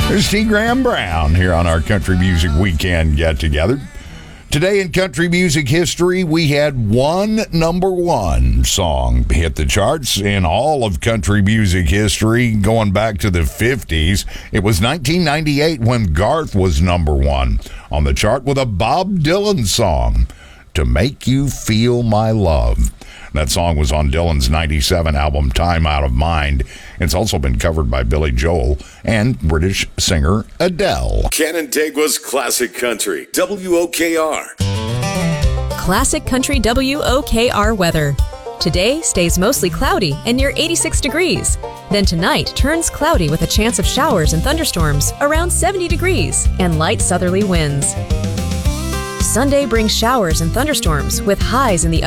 There's T. Graham Brown here on our Country Music Weekend get-together. Today in country music history, we had one number one song hit the charts in all of country music history going back to the 50s. It was 1998 when Garth was number one on the chart with a Bob Dylan song, To Make You Feel My Love. That song was on Dylan's 97 album, Time Out of Mind. It's also been covered by Billy Joel and British singer Adele. Canandaigua's Classic Country, WOKR. Classic Country WOKR weather. Today stays mostly cloudy and near 86 degrees. Then tonight turns cloudy with a chance of showers and thunderstorms around 70 degrees and light southerly winds. Sunday brings showers and thunderstorms with highs in the